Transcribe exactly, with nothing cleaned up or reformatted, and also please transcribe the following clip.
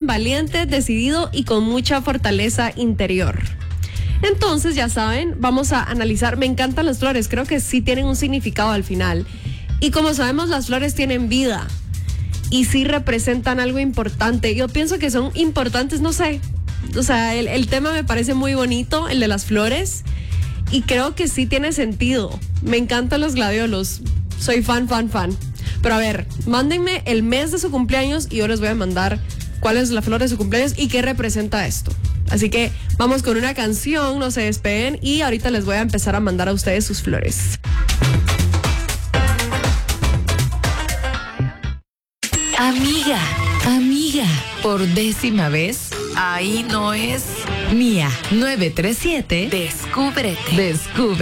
valiente, decidido y con mucha fortaleza interior. Entonces, ya saben, vamos a analizar. Me encantan las flores, creo que sí tienen un significado al final. Y como sabemos, las flores tienen vida y sí representan algo importante. Yo pienso que son importantes, no sé. O sea, el, el tema me parece muy bonito, el de las flores. Y creo que sí tiene sentido. Me encantan los gladiolos. Soy fan, fan, fan. Pero a ver, mándenme el mes de su cumpleaños y yo les voy a mandar cuál es la flor de su cumpleaños y qué representa esto. Así que vamos con una canción, no se despeguen y ahorita les voy a empezar a mandar a ustedes sus flores. Amiga, amiga, por décima vez, ahí no es Mía nueve tres siete. Descúbrete. Descubre.